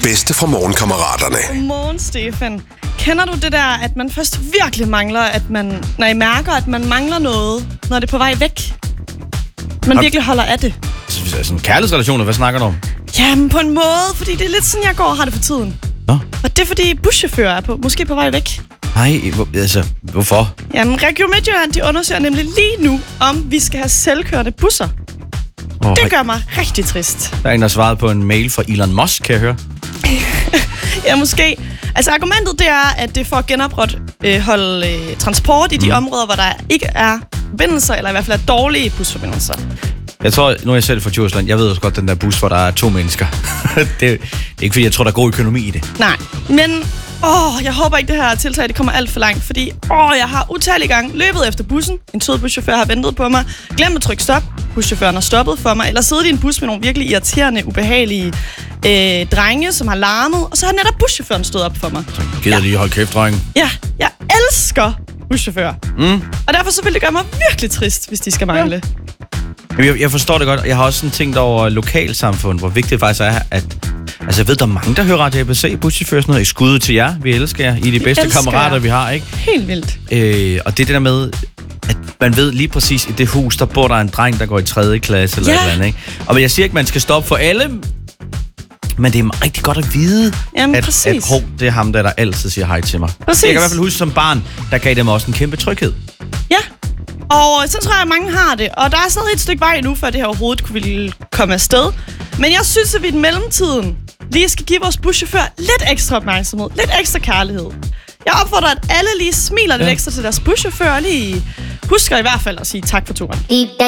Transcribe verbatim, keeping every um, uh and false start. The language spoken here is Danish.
bedste fra Morgenkammeraterne. Godmorgen, Stefan. Kender du det der, at man først virkelig mangler, at man, når I mærker, at man mangler noget, når det er på vej væk? Man Har... virkelig holder af det. Sådan kærlighedsrelationer, hvad snakker du om? Jamen, på en måde, fordi det er lidt sådan, jeg går og har det for tiden. Nå? Og det er, fordi buschauffører er på, måske på vej væk. Nej, hvor, altså, hvorfor? Jamen, Region Midtjylland, de undersøger nemlig lige nu, om vi skal have selvkørende busser. Oh, det gør mig rigtig trist. Der er en, der svarede på en mail fra Elon Musk, kan jeg høre. Ja, måske. Altså, argumentet det er, at det får at genopretholde øh, transport i de mm. områder, hvor der ikke er forbindelser, eller i hvert fald er dårlige busforbindelser. Jeg tror, nu er jeg selv fra Djursland. Jeg ved også godt, den der bus, hvor der er to mennesker. det, det er ikke, fordi jeg tror, der er god økonomi i det. Nej, men åh, jeg håber ikke, det her tiltag det kommer alt for langt, fordi åh, jeg har utallige gange løbet efter bussen. En sød buschauffør har ventet på mig. Glemt at trykke stop. Buschaufføren har stoppet for mig. Eller siddet i en bus med nogle virkelig irriterende, ubehagelige øh, drenge, som har larmet. Og så har netop buschaufføren stået op for mig. Så gider ja. lige holde kæft, drenge. Ja, jeg elsker buschauffører. Mm. Og derfor så vil det gøre mig virkelig trist, hvis de skal mangle. Ja. Jeg, jeg forstår det godt. Jeg har også sådan tænkt over lokalsamfund, hvor vigtigt det faktisk er, at... Altså, jeg ved, der er mange, der hører Radio A B C, buschauffører sådan noget. I skud til jer. Vi elsker jer. I er de bedste kammerater, jer. vi har, ikke? Helt vildt. Øh, og det er det der med, at man ved lige præcis, i det hus, der bor der en dreng, der går i tredje klasse eller ja. et eller andet, ikke? Og jeg siger ikke, man skal stoppe for alle, men det er rigtig godt at vide, Jamen, at, præcis. at hov, det er ham, der, der altid siger hej til mig. Præcis. Jeg kan i hvert fald huske som barn, der gav dem også en kæmpe tryghed. Ja. Og så tror jeg, at mange har det. Og der er stadig et stykke vej nu, før det her overhovedet kunne ville komme afsted. Men jeg synes, at vi i mellemtiden lige skal give vores buschauffører lidt ekstra opmærksomhed. Lidt ekstra kærlighed. Jeg opfordrer, at alle lige smiler lidt ja. ekstra til deres buschauffører. Lige husker i hvert fald at sige tak for turen.